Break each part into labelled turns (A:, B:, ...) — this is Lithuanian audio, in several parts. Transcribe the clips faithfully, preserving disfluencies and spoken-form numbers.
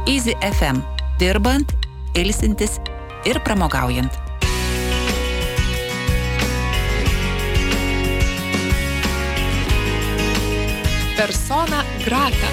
A: Easy F M. Dirbant, ilsintis ir pramogaujant.
B: Persona grata.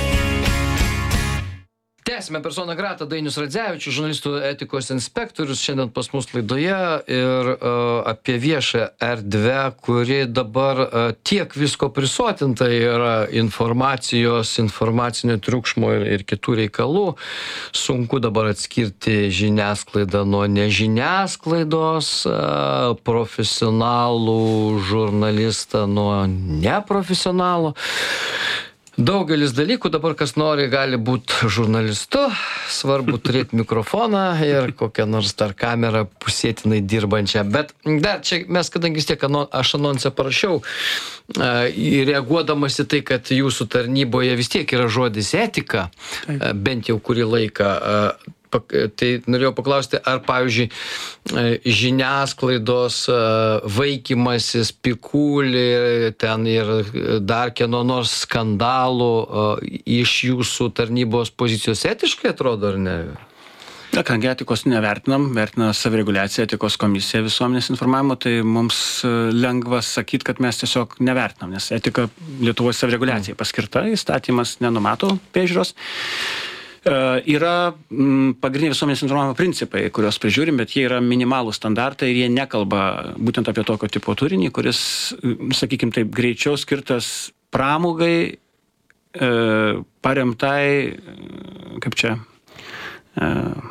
C: Tęsime Persona grata, Dainius Radzevičius, žurnalistų etikos inspektorius, šiandien pas mus laidoje ir uh, apie viešą erdvę, kuri dabar uh, tiek visko prisotinta yra informacijos, informacinio triukšmo ir, ir kitų reikalų. Sunku dabar atskirti žiniasklaidą nuo nežiniasklaidos, uh, profesionalų žurnalistą nuo neprofesionalų. Daugelis dalykų, dabar kas nori gali būti žurnalistu, svarbu turėti mikrofoną ir kokią nors dar kamerą pusėtinai dirbančią. Bet dar čia mes, kadangi vis tiek aš anonsę parašiau, reaguodamas į tai, kad jūsų tarnyboje vis tiek yra žodis etika, bent jau kurį laiką, tai norėjau paklausti, ar, pavyzdžiui, žiniasklaidos vaikymasis, pikulį, ten ir dar kieno nors skandalų iš jūsų tarnybos pozicijos etiškai atrodo, ar ne?
D: Na, kadangi etikos nevertinam, vertina savireguliacija, etikos komisija visuomenės informavimo, tai mums lengva sakyti, kad mes tiesiog nevertinam, nes etika Lietuvos savireguliacijai paskirta, įstatymas nenumato priežiūros. Uh, yra mm, pagrindiniai visuomenės informavimo principai, kuriuos prižiūrim, bet jie yra minimalų standartai ir jie nekalba būtent apie tokio tipo turinį, kuris, sakykime taip, greičiau skirtas pramogai, uh, paremtai, kaip čia, uh,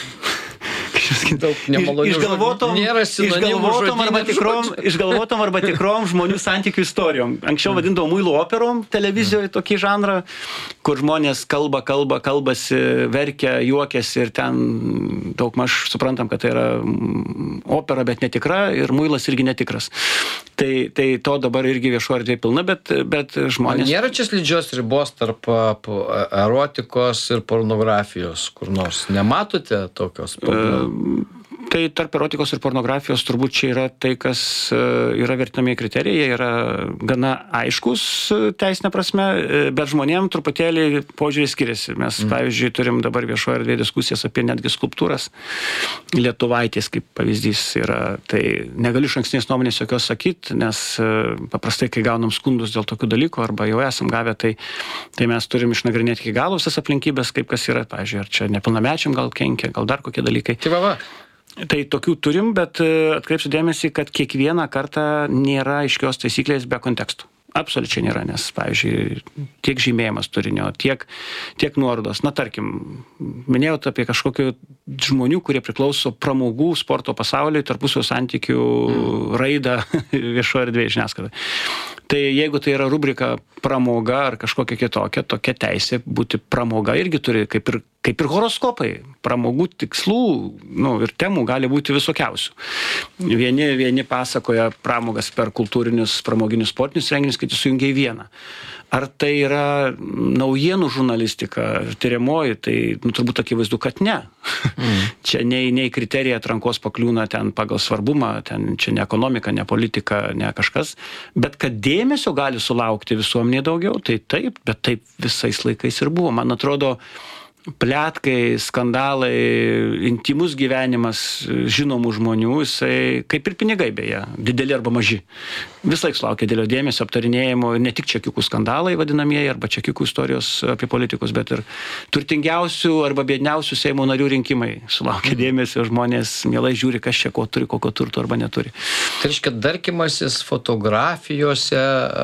D: išgalvotom, išgalvotom, arba tikrom, išgalvotom arba tikrom žmonių santykių istorijom. Anksčiau vadindavo muilo operom televizijoje tokį žanrą, kur žmonės kalba, kalba, kalbasi, verkia, juokiasi ir ten daugmaž suprantam, kad tai yra opera, bet netikra ir muilas irgi netikras. Tai, tai to dabar irgi viešo erdvė pilna, bet, bet žmonės...
C: Nėra čia slidžios ribos tarp erotikos ir pornografijos kur nors? Nematote tokios problemos?
D: Tai tarp erotikos ir pornografijos turbūt čia yra tai, kas yra vertinamieji kriterijai, jie yra gana aiškus teisinė prasme, bet žmonėm truputėlį požiūrį skiriasi. Mes, mm. pavyzdžiui, turim dabar viešoje erdvėje diskusijas apie netgi skulptūras. Lietuvaitės, kaip pavyzdys, yra. Tai negaliu išankstinės nuomonės jokios sakyti, nes paprastai, kai gaunam skundus dėl tokių dalykų, arba jau esam gavę, tai, tai mes turim išnagrinėti iki galo visas aplinkybės, kaip kas yra. Pavyzdžiui, ar čia nepilnamečiam gal kenkia, gal dar kokie dalykai.
C: Tai va, va.
D: Tai tokių turim, bet atkreipsiu dėmesį, kad kiekvieną kartą nėra aiškios taisyklės be kontekstų. Absoliučiai nėra, nes, pavyzdžiui, tiek žymėjimas turinio, tiek, tiek nuorodos. Na, tarkim, minėjau apie kažkokių žmonių, kurie priklauso pramogų sporto pasauliui, tarpusio santykių raidą viešoje erdvėje žiniasklaidoje. Tai jeigu tai yra rubrika pramoga ar kažkokia kitokia, tokia teisė būti pramoga irgi turi, kaip ir, kaip ir horoskopai. Pramogų tikslų, nu, ir temų gali būti visokiausių. Vieni, vieni pasakoja pramogas per kultūrinius, pramoginius sportinius renginius, kiti sujungia į vieną. Ar tai yra naujienų žurnalistika, tyriamoji, tai nu, turbūt akivaizdu, kad ne. Mm. Čia nei, nei kriterija atrankos pakliūna ten pagal svarbumą, ten čia ne ekonomika, ne politika, ne kažkas, bet kad dėmesio gali sulaukti visuomenė daugiau, tai taip, bet taip visais laikais ir buvo. Man atrodo, pletkai, skandalai, intimus gyvenimas žinomų žmonių, jisai, kaip ir pinigai beje, dideli arba maži. Visą laiką sulaukia didelio dėmesio, aptarinėjimo, ne tik čekiukų skandalai vadinamieji, arba čekiukų istorijos apie politikus, bet ir turtingiausių arba biedniausių Seimo narių rinkimai sulaukia dėmesio, žmonės mielai žiūri, kas čia ko turi, kokio turto arba neturi.
C: Tai reiškia, darkymasis fotografijose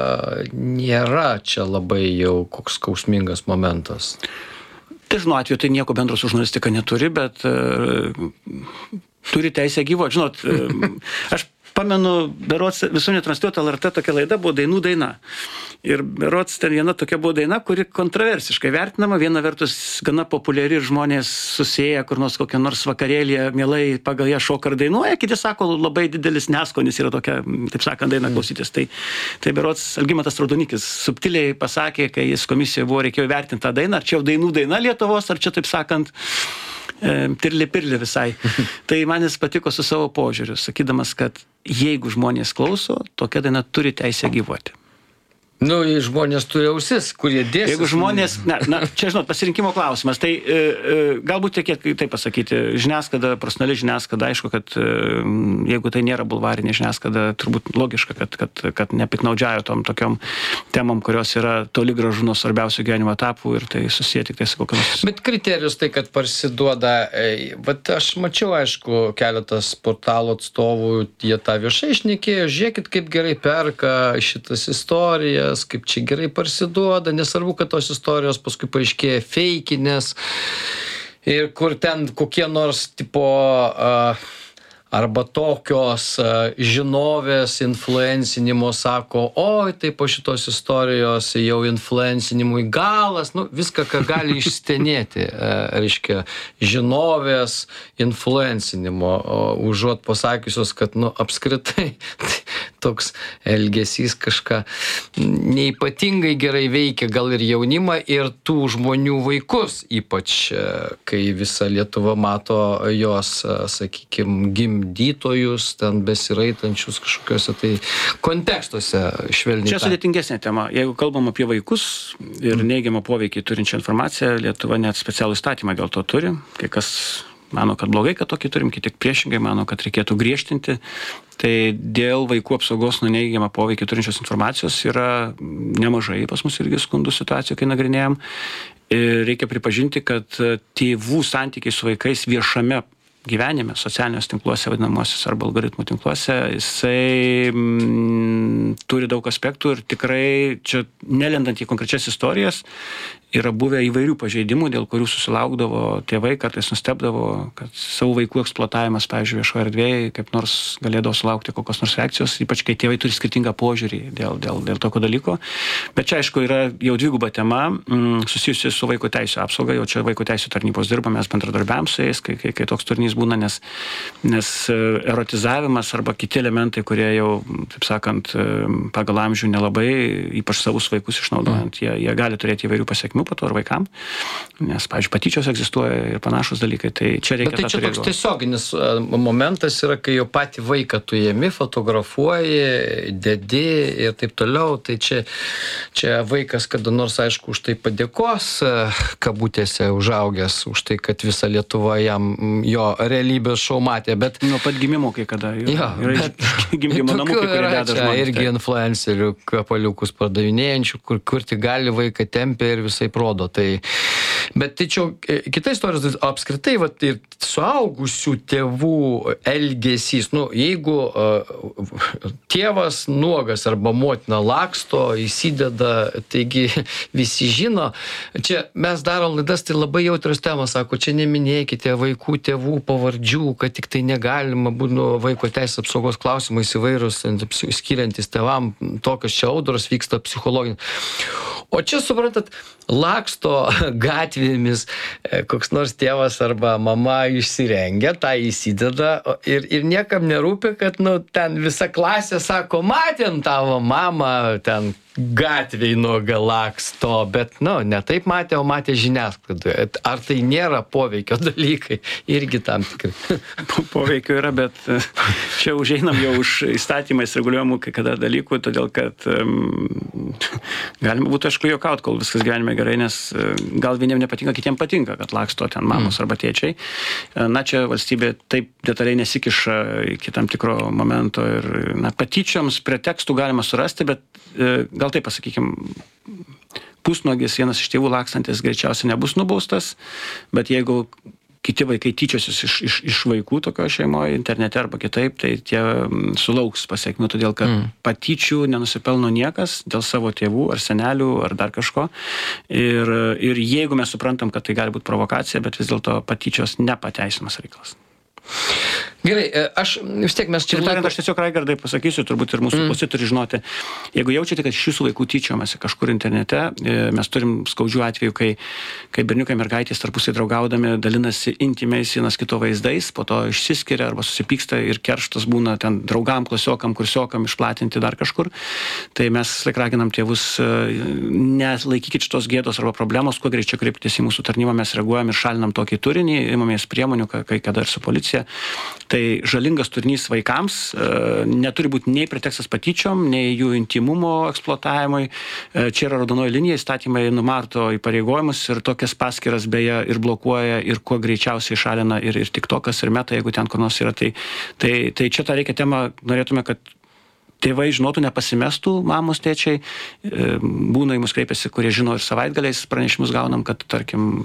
C: nėra čia labai jau koks skausmingas momentas.
D: Dažnu atveju tai nieko bendro su žurnalistika neturi, bet uh, turi teisę gyvuoti. Žinot, uh, aš pamenu, berods visuomenė transliuota L R T tokia laida buvo Dainų daina. Ir berods ten viena tokia buvo daina, kuri kontroversiškai vertinama. Viena vertus gana populiari ir žmonės susėję kur nors kokią nors vakarėlį, mielai pagal ją šoka ar dainuoja. Kiti sako, labai didelis neskonis yra tokia, taip sakant, daina klausytis. Tai, tai berods Algimantas Raudonikis subtiliai pasakė, kai jis komisijoje buvo, reikėjo vertinti tą dainą, ar čia jau dainų daina Lietuvos, ar čia, taip sakant, tirli pirli visai. Tai man jis patiko su savo požiūriu, sakydamas, kad jeigu žmonės klauso, tokia daina turi teisę gyvuoti.
C: Nu, žmonės turi ausis, kurie dėsis.
D: Jeigu žmonės, na, na čia, žinot, pasirinkimo klausimas, tai e, e, galbūt reikėtų taip pasakyti, žiniasklaida, profesionali žiniasklaida, aišku, kad e, jeigu tai nėra bulvarinė žiniasklaida, turbūt logiška, kad, kad, kad nepiknaudžiajo tom tokiom temom, kurios yra toli gražu nuo svarbiausių gyvenimo etapų ir tai susiję tik tai su kokiamis.
C: Bet kriterijus tai, kad parsiduoda, e, vat aš mačiau, aišku, keletas portalų atstovų, jie tą viešai šnekėjo, žiūrėkit, kaip gerai perka šitas istorijas, kaip čia gerai parsiduoda, nesvarbu, kad tos istorijos paskui paaiškėja feikinės ir kur ten kokie nors tipo uh, arba tokios uh, žinovės influencinimo sako, oi, tai po šitos istorijos jau influencinimui galas, nu, viską, ką gali išstenėti, uh, reiškia, žinovės influencinimo, uh, užuot pasakiusios, kad, nu, apskritai toks elgesys kažką neipatingai gerai veikia gal ir jaunimą ir tų žmonių vaikus, ypač kai visa Lietuva mato jos, sakykime, gimdytojus, ten besiraitančius kažkokiuose tai kontekstuose švelniai.
D: Čia sudėtingesnė tema. Jeigu kalbam apie vaikus ir neigiamą poveikį turinčią informaciją, Lietuva net specialų įstatymą dėl to turi. Kai kas mano, kad blogai, kad tokį turim, kiti priešingai mano, kad reikėtų griežtinti. Tai dėl vaikų apsaugos nuo neigiamą poveikį turinčios informacijos yra nemažai pas mus irgi skundų situacijų, kai nagrinėjom. Ir reikia pripažinti, kad tėvų santykiai su vaikais viešame gyvenime, socialiniuose tinkluose, vadinamosios arba algoritmų tinkluose, jisai mm, turi daug aspektų ir tikrai čia nelendant į konkrečias istorijas, yra buvę įvairių pažeidimų, dėl kurių susilaukdavo tėvai, kartais nustebdavo, kad savo vaikų eksploatavimas, pavyzdžiui, viešoje erdvėje, kaip nors galėdavo sulaukti kokios nors reakcijos, ypač kai tėvai turi skirtingą požiūrį dėl, dėl, dėl tokio dalyko. Bet čia, aišku, yra jau dviguba tema, mm, susijusi su vaiko teisų apsauga, jau čia vaiko teisų tarnybos dirba, mes bendradarbiavim su jais, kai, kai, kai toks turinys būna, nes, nes erotizavimas arba kiti elementai, kurie jau, taip sakant, pagal amžių nelabai, ypač savus vaikus išnaudojant, jie, jie gali turėti įvairių pasiekmių po to ir vaikam, nes, pavyzdžiui, patyčios egzistuoja ir panašus dalykai, tai čia reikia.
C: Bet tai čia toks tiesioginis momentas yra, kai jau patį vaiką tu ėmi, fotografuoji, dedi ir taip toliau, tai čia, čia vaikas kada nors, aišku, už tai padėkos, kabutėse užaugęs, už tai, kad visa Lietuva jam jo realybės šou matė, bet...
D: Nuo pat gimimo kai kada. Yra,
C: jo,
D: yra
C: bet
D: gimdymo namų, kai kurie deda žmonės.
C: Irgi influencerių kvapaliukus pardavinėjančių, kur, kur tik gali vaiką tempia ir visai rodo. Tai, bet tai čia kita istorija, apskritai, vat, ir suaugusių tėvų elgesys, nu, jeigu uh, tėvas nuogas arba motina laksto, įsideda, taigi visi žino, čia mes darom laidas, tai labai jautrios temos, sako, čia neminėkite vaikų tėvų pavardžių, kad tik tai negalima būtų nu, vaiko teisės apsaugos klausimais įvairūs, skiriantis tėvam, tokios čia audros vyksta psichologinės. O čia, suprantat, laksto gatvėmis, koks nors tėvas arba mama išsirengia, tą įsideda ir, ir niekam nerūpi, kad nu, ten visa klasė sako, matėm tavo mamą ten gatvėj nuoga laksto, bet, nu, ne taip matė, o matė žiniasklaidoje. Ar tai nėra poveikio dalykai? Irgi tam tikrai.
D: Poveikio yra, bet čia užeinam jau už įstatymais reguliuojamų kai kada dalykų, todėl kad um, galima būtų, aišku, juokaut, kol viskas gyvenime gerai, nes gal vieniem nepatinka, kitiem patinka, kad laksto ten mamos mm. arba tėčiai. Na, čia valstybė taip detaliai nesikiša iki tam tikro momento ir, na, patyčioms pretekstų galima surasti, bet gal taip pasakykim, pusnuogis vienas iš tėvų lakstantis greičiausiai nebus nubaustas, bet jeigu kiti vaikai tyčiosis iš, iš, iš vaikų tokio šeimoje, internete arba kitaip, tai tie sulauks pasiekmių, todėl kad mm. patyčių nenusipelno niekas dėl savo tėvų ar senelių ar dar kažko. Ir, ir jeigu mes suprantam, kad tai gali būti provokacija, bet vis dėlto patyčios nepateisimas reikalas.
C: Gerai, aš vis tiek mes čia...
D: Ir tariant, aš tiesiog, Raigardai, pasakysiu, turbūt ir mūsų mm. klausytojai turi žinoti, jeigu jaučiate, kad iš jūsų vaikų tyčiomasi kažkur internete, mes turim skaudžių atvejų, kai, kai berniukai mergaitės tarpusai draugaudami dalinasi intimiais vienas kito vaizdais, po to išsiskiria arba susipyksta ir kerštas būna ten draugam, klasiokam, kursiokam išplatinti dar kažkur. Tai mes laik raginam tėvus, nelaikykit šitos gėdos arba problemos, kuo greičiau kreiptis į mūsų tarnybą, mes reaguojam ir šalinam tokį turinį, imamės priemonių, kai kada ir su policija. Tai žalingas turinys vaikams neturi būti nei pretekstas patyčiom, nei jų intimumo eksploatavimui. Čia yra raudonoji linija, įstatymai numato įpareigojimus ir tokias paskyras beje ir blokuoja ir kuo greičiausiai šalina ir, ir TikTokas, ir Meta, jeigu ten kur nors yra. Tai, tai, tai čia tą reikia temą, norėtume, kad tėvai žinotų, nepasimestų, mamos, tėčiai. Būna į mus kreipiasi, kurie žino ir savaitgaliais pranešimus gaunam, kad, tarkim,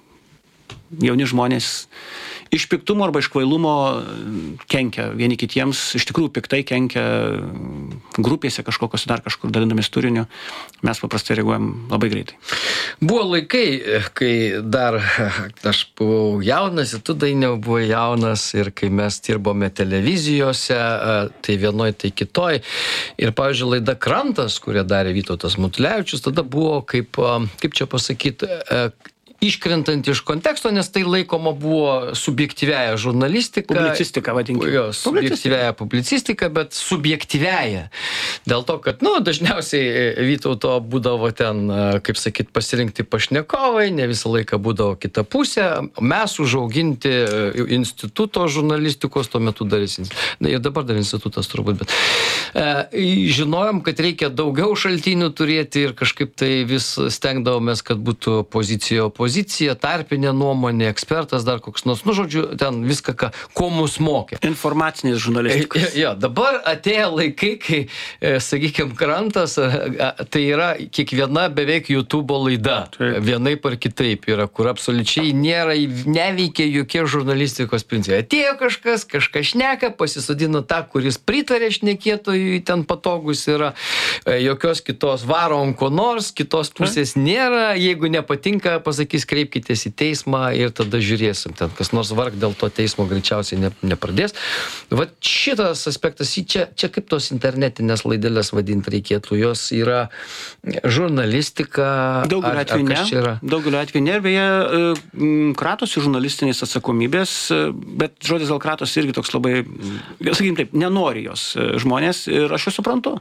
D: jauni žmonės iš piktumo arba iš kvailumo kenkia vieni kitiems, iš tikrųjų piktai kenkia grupėse kažkokios dar kažkur dalinamis turiniu. Mes paprastai reaguojam labai greitai.
C: Buvo laikai, kai dar aš buvau jaunas, ir tu, Dainiau, buvai jaunas, ir kai mes dirbome televizijose, tai vienoj, tai kitoj. Ir, pavyzdžiui, laida Krantas, kurią darė Vytautas Matulevičius, tada buvo kaip, kaip čia pasakyti, iškrentant iš konteksto, nes tai laikoma buvo subjektyviaja žurnalistika.
D: Publicistika, vadinkime.
C: Jo, subjektyviaja publicistika, bet subjektyviaja. Dėl to, kad, nu, dažniausiai Vytauto būdavo ten, kaip sakyt, pasirinkti pašnekovai, ne visą laiką būdavo kita pusė. Mes užauginti instituto žurnalistikos, tuo metu dar jis, ir dabar dar institutas turbūt, bet e, žinojom, kad reikia daugiau šaltinių turėti ir kažkaip tai vis stengdavomės, kad būtų pozicija opozicija. Pozicija, tarpinė nuomonė, ekspertas, dar koks nors, nu, žodžiu, ten viską, ką, ko mus mokė.
D: Informacinės žurnalistikos.
C: Jo, ja, dabar atėjo laikai, kai, sakykime, Krantas, tai yra kiekviena beveik YouTube laida. Taip. Vienaip ar kitaip yra, kur absoliučiai nėra, neveikia jokie žurnalistikos principai. Atėjo kažkas, kažkas šneka, pasisodino tą, kuris pritarė šnekėtojui, ten patogus yra, jokios kitos varom ko nors, kitos pusės nėra, jeigu nepatinka, pasakys, kreipkitės į teismą ir tada žiūrėsim. Ten kas nors varg dėl to teismo greičiausiai ne, nepradės. Vat šitas aspektas, čia, čia kaip tos internetinės laidelės vadinti reikėtų, jos yra žurnalistika.
D: Daugeliu atveju ne. Daugeliu atveju ne. Beje, kratosi žurnalistinės atsakomybės, bet žodis gal kratosi irgi toks labai, sakykim taip, nenori jos žmonės ir aš jau suprantu.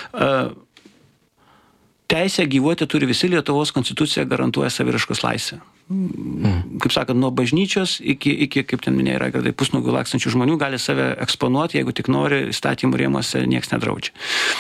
D: Teisę gyvuoti turi visi, Lietuvos konstitucija garantuoja saviraiškos laisvę. Mm. Kaip sakant, nuo bažnyčios iki, iki kaip ten minėjai, Raigardai, pusnuogių lakstančių žmonių gali save eksponuoti, jeigu tik nori, įstatymų rėmuose nieks nedraudžia.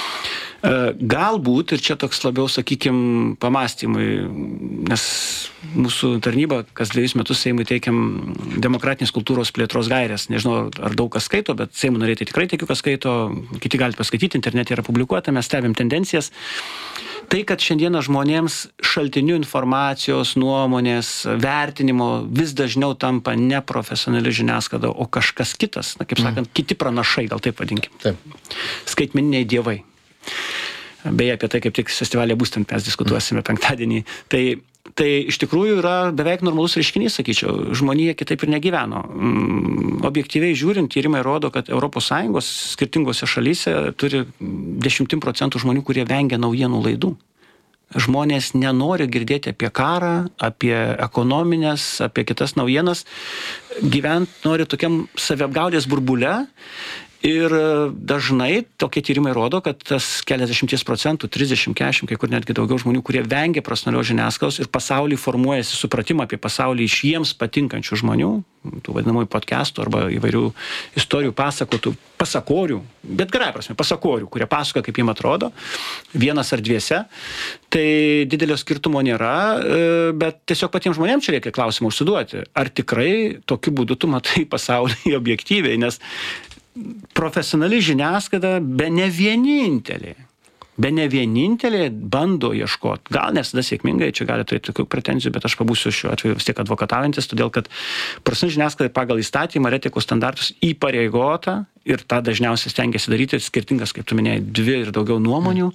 D: Galbūt, ir čia toks labiau, sakykime, pamastymai, nes mūsų tarnyba kas dviejus metus Seimui teikiam demokratinės kultūros plėtros gairės. Nežinau, ar daug kas skaito, bet Seimo nariai tai tikrai tikiu, kas skaito, kiti galite paskaityti, internete yra publikuota, mes stebim tendencijas. Tai, kad šiandieną žmonėms šaltinių informacijos, nuomonės, vertinimo vis dažniau tampa neprofesionali žiniasklaida, o kažkas kitas, na, kaip sakant, mm. kiti pranašai, gal taip vadinkim. Taip. Skaitmeniniai dievai. Beje, apie tai kaip tik festivalėje būstant mes diskutuosime mm. penktadienį. Tai, tai iš tikrųjų yra beveik normalus reiškinys, sakyčiau. Žmonija kitaip ir negyveno. Objektyviai žiūrint, tyrimai rodo, kad Europos Sąjungos skirtingose šalyse turi dešimtim procentų žmonių, kurie vengia naujienų laidų. Žmonės nenori girdėti apie karą, apie ekonominės, apie kitas naujienas. Gyvent nori tokiam saviapgaudės burbule. Ir dažnai tokie tyrimai rodo, kad tas keliasdešimties procentų, trisdešimt, keturiasdešimt, kai kur netgi daugiau žmonių, kurie vengia profesionalios žiniasklaidos ir pasaulyje formuojasi supratimą apie pasaulį iš jiems patinkančių žmonių, tų vadinamųjų podcastų arba įvairių istorijų pasakotų, pasakorių, bet gerai prasme, pasakorių, kurie pasakoja, kaip jiems atrodo, vienas ar dviese, tai didelio skirtumo nėra, bet tiesiog patiems žmonėms čia reikia klausimą užsiduoti. Ar tikrai tokiu būdu tu matai pasaulį objektyviai, nes profesionali žiniasklaida be ne vienintelė, be ne vienintelė bando ieškoti. Gal nes tada sėkmingai, čia gali turėti tokių pretenzijų, bet aš pabūsiu šiuo atveju vis tiek advokataujantis, todėl kad profesionali žiniasklaida pagal įstatymą ir etikos standartus įpareigota ir tą dažniausiai stengiasi daryti skirtingas, kaip tu minėjai, dvi ir daugiau nuomonių,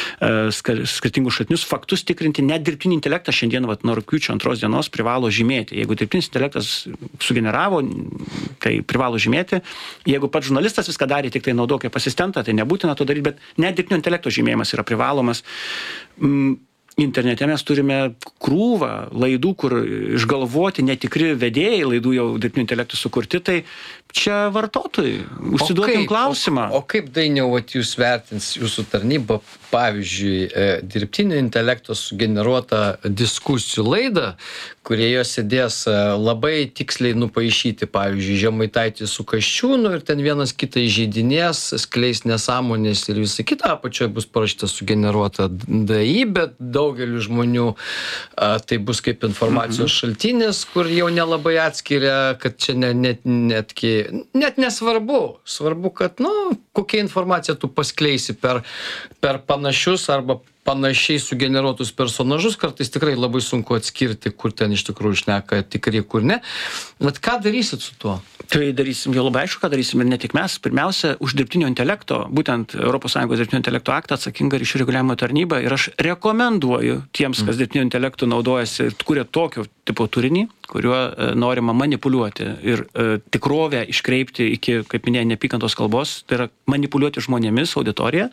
D: mm. skirtingus šaltinius, faktus tikrinti, net dirbtinį intelektą šiandien, vat, nuo rugpjūčio antros dienos privalo žymėti. Jeigu dirbtinis intelektas sugeneravo, tai privalo žymėti. Jeigu pats žurnalistas viską darė, tik tai naudok kaip asistentą, tai nebūtina to daryti, bet net dirbtinio intelekto žymėjimas yra privalomas. internete mes turime krūvą laidų, kur išgalvoti netikri vedėjai laidų jau dirbtiniu intelektu sukurti, tai čia vartotojai. Užsiduokim klausimą.
C: O, o kaip, Dainiau, vat jūs vertins jūsų tarnyba, pavyzdžiui, dirbtinio intelekto sugeneruotą diskusijų laidą, kurie jos sėdės labai tiksliai nupaišyti, pavyzdžiui, Žemaitaitis su Kasčiūnu ir ten vienas kitą įžeidinės, skleis nesąmonės ir visą kitą, apačioje bus parašyta sugeneruota D I, bet daugeliu žmonių a, tai bus kaip informacijos mhm. šaltinis, kur jau nelabai atskiria, kad čia ne, net, netgi, net nesvarbu. Svarbu, kad, nu, kokia informacija tu paskleisi per, per panašius arba panašiai sugeneruotus personažus, kartais tikrai labai sunku atskirti, kur ten iš tikrųjų šneka tikrai, kur ne. Bet ką darysit su tuo?
D: Tai darysim jau labai aišku, ką darysim ir ne tik mes. Pirmiausia, už dirbtinio intelekto, būtent Europos Sąjungos dirbtinio intelekto aktą atsakinga ryšių reguliavimo tarnyba ir aš rekomenduoju tiems, kas dirbtinio intelektu naudojasi ir kuria tokio tipo turinį, kuriuo e, norima manipuliuoti ir e, tikrovę iškreipti iki, kaip minėjau, neapykantos kalbos, tai yra manipuliuoti žmonėmis, auditorija.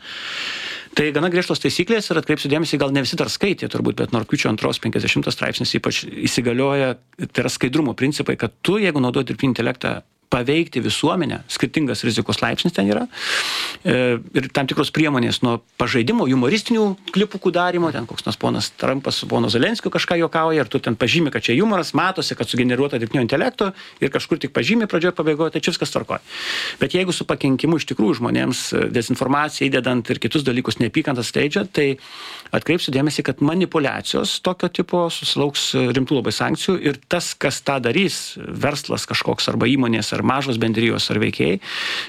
D: Tai gana griežtos taisyklės ir atkreipsiu dėmesį, gal ne visi dar skaitė turbūt, bet nuo rugpjūčio antros penkiasdešimtas straipsnis ypač įsigalioja, tai yra skaidrumo principai, kad tu, jeigu naudoji dirbtinį intelektą, paveikti visuomenę, skirtingas rizikos laipsnis ten yra, e, ir tam tikros priemonės nuo pažaidimo, humoristinių klipukų darimo, ten koks nors ponas Trumpas su pono Zelenskiu kažką juokauja, ir tu ten pažymi, kad čia humoras, matosi, kad sugeneruota dirbtinio intelekto ir kažkur tik pažymi pradžioje pabaigoje, tai čia viskas tvarkoja. Bet jeigu su pakenkimu iš tikrųjų žmonėms dezinformaciją įdedant ir kitus dalykus neapykantas skleidžia, tai atkreipsiu dėmesį, kad manipulacijos tokio tipo susilauks rimtų labai sankcijų ir tas, kas tą darys, verslas kažkoks arba įmonės ar mažos bendrijos ar veikėjai,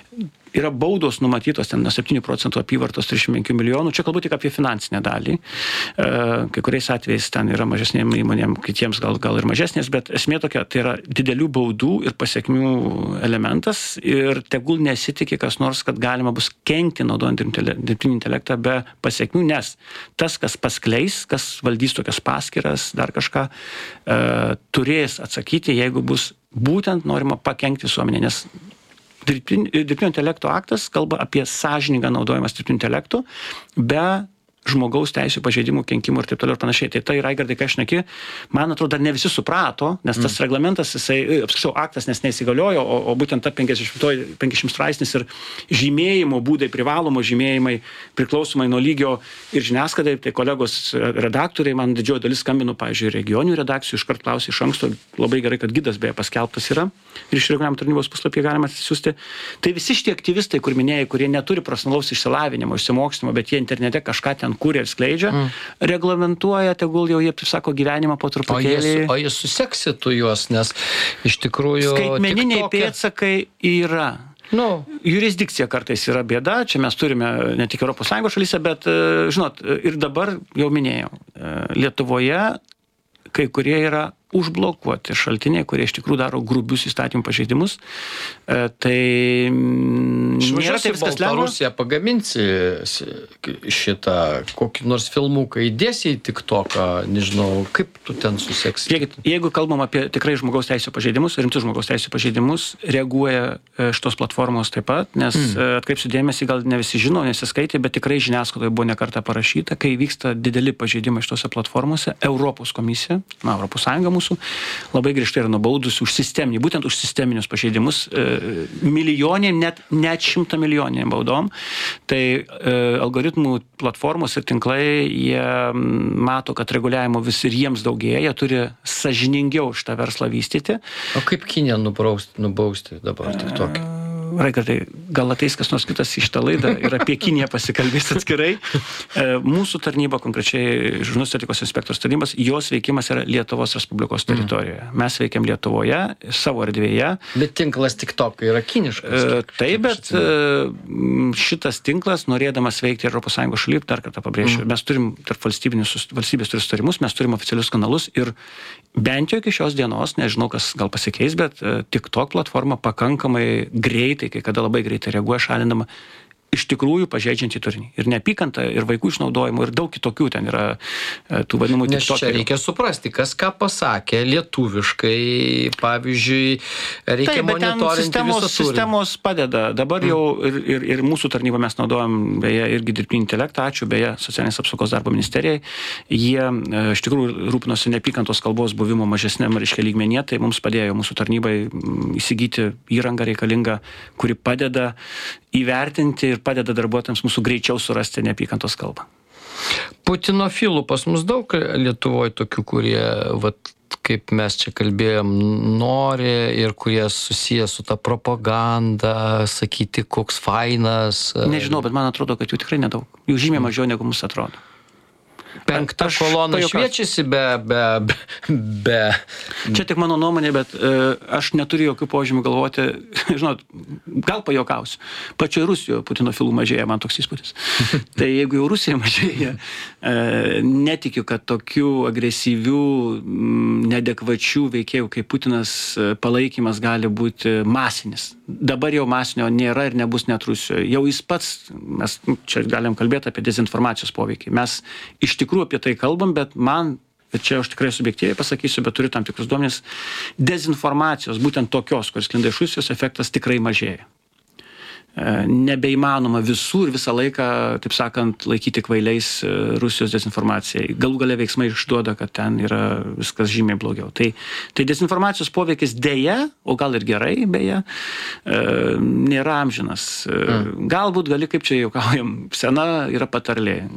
D: yra baudos numatytos ten nuo septynių procentų apyvartos trisdešimt penkių milijonų. Čia kalbu tik apie finansinę dalį. E, kai kuriais atvejais ten yra mažesnėm įmonėm, kitiems gal, gal ir mažesnės, bet esmė tokia, tai yra didelių baudų ir pasiekmių elementas ir tegul nesitikė kas nors, kad galima bus kenkti naudojant dirbtinį intelektą be pasiekmių, nes tas, kas paskleis, kas valdys tokias paskyras, dar kažką, e, turės atsakyti, jeigu bus būtent norima pakenkti visuomenę, nes dirbtinio intelekto aktas kalba apie sąžiningą naudojimas dirbtinio intelekto be žmogaus teisių pažeidimų, kenkimų ir taip toliau ir panašiai. Tai tai, Raigardai, ką aš neki, man atrodo, dar ne visi suprato, nes tas mm. reglamentas, jisai, apskričiau, aktas nes neįsigaliojo, o, o būtent ta penkiasdešimtas straipsnis ir žymėjimo būdai, privalomo žymėjimai, priklausomai nuo lygio ir žiniasklaidai, tai kolegos redaktoriai, man didžioji dalis skambino, pavyzdžiui, regionių redakcijų, iškart klausė iš anksto, labai gerai, kad gidas beje paskelbtas yra ir iš reguliavimo tarnybos puslapyje galima atsisiųsti. Tai visi šitie aktyvistai, kur minėjai, kurie neturi profesionalaus išsilavinimo, išsimokslinimo, bet jie internete kažką ten kuria ir skleidžia, mm. reglamentuoja, tegul jau jie, taip sako, gyvenimą po truputėlį.
C: O jie, o jie suseksytų juos, nes iš tikrųjų...
D: Skaitmeniniai tokia... pėdsakai yra.
C: No.
D: Jurisdikcija kartais yra bėda, čia mes turime ne tik Europos Sąjungos šalyse, bet, žinot, ir dabar jau minėjau, Lietuvoje kai kurie yra užblokuoti šaltiniai, kurie iš tikrųjų daro grubius įstatymų pažeidimus. E, tai nėra taip viskas lengva.
C: Baltarusiją pagaminsi šitą kokį nors filmuką, įdėsi į TikToką, nežinau, kaip tu ten suseksi.
D: Jeigu, jeigu kalbam apie tikrai žmogaus teisų pažeidimus, rimtus žmogaus teisų pažeidimus, reaguoja šitos platformos taip pat, nes mm. atkreipsiu dėmesį, gal ne visi žino, nesiskaitė, bet tikrai žiniasklaidoje buvo ne kartą parašyta, kai vyksta dideli pažeidimai šitose platformose, Europos komisija, na, Europos Sąjunga mūsų, labai griežtai yra nubaudusi už sisteminį, būtent už sisteminius pažeidimus, e, milijonėm, net, net šimtą milijonėm baudom. Tai e, algoritmų platformos ir tinklai, jie mato, kad reguliavimo vis ir jiems daugėja, jie turi sąžiningiau šitą verslą vystyti.
C: O kaip Kiniją nubausti, nubausti dabar tik tokį?
D: Raigardai, gal ateis kas nors kitas į šitą laidą ir apie Kiniją pasikalbės atskirai. Mūsų tarnyba, konkrečiai žurnalistų etikos inspektoriaus tarnybos, jos veikimas yra Lietuvos Respublikos teritorijoje. Mes veikiam Lietuvoje, savo erdvėje.
C: Bet tinklas TikTok yra kiniškas.
D: Taip, bet šitas tinklas, norėdamas veikti Europos Sąjungos šaly, dar kartą pabrėžiu, mm. mes turim tarp valstybės turi sutarimus, mes turim oficialius kanalus ir bent jau iki šios dienos, nežinau, kas gal pasikeis, bet TikTok platforma pakankamai greitai, kai kada labai greitai reaguoja šalindama iš tikrųjų pažeidžiantį turinį. Ir neapykantą, ir vaikų išnaudojimų, ir daug kitokių ten yra tų vadinamų
C: Nes čia reikia suprasti, kas ką pasakė lietuviškai, pavyzdžiui, reikia
D: Taip, bet ten
C: monitorinti
D: sistemos,
C: visą turinį.
D: sistemos padeda. Dabar jau ir, ir, ir mūsų tarnybą mes naudojam, beje, irgi dirbtinį intelektą, ačiū, beje, Socialinės apsaugos darbo ministerijai. Jie e, iš tikrųjų rūpinosi neapykantos kalbos buvimo mažesniam, reiškia, lygmenyje, tai mums padėjo mūsų tarnybai įsigyti įrangą reikalingą, kuri padeda įvertinti ir padeda darbuotojams mūsų greičiau surasti neapykantos kalbą.
C: Putinofilų pas mus daug Lietuvoje tokių, kurie, vat, kaip mes čia kalbėjom, nori ir kurie susiję su ta propaganda, sakyti, koks fainas.
D: Nežinau, bet man atrodo, kad jų tikrai nedaug. Jų žymiai mažiau negu mums atrodo.
C: Penkta
D: Aš
C: kolona
D: pajuokausiu.
C: šviečiasi be, be, be, be.
D: Čia tik mano nuomonė, bet e, aš neturiu jokių požymių galvoti, žinot, gal pajokausiu. Pačioje Rusijoje putinofilų mažėja, man toks įspūdis. Tai jeigu jau Rusija mažėja, e, netikiu, kad tokių agresyvių, m, neadekvačių veikėjų kaip Putinas e, palaikymas gali būti masinis. Dabar jau masinio nėra ir nebus net Rusijoje. Jau jis pats, mes čia galim kalbėti apie dezinformacijos poveikį. Mes iš tikrųjų apie tai kalbam, bet man, ir čia aš tikrai subjektyviai pasakysiu, bet turiu tam tikrus duomenis, dezinformacijos, būtent tokios, kuris sklinda iš Rusijos, efektas tikrai mažėja. Nebeįmanoma visur visą laiką, taip sakant, laikyti kvailiais Rusijos dezinformacijai. Galų gale veiksmai išduoda, kad ten yra viskas žymiai blogiau. Tai, tai dezinformacijos poveikis dėja, o gal ir gerai, beje, nėra amžinas. Galbūt gali, kaip čia juokaujam, sena yra patarlė.